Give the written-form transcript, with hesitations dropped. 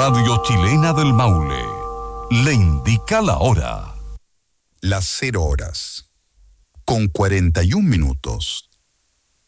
Radio Chilena del Maule le indica la hora. Las 0 horas, con 41 minutos.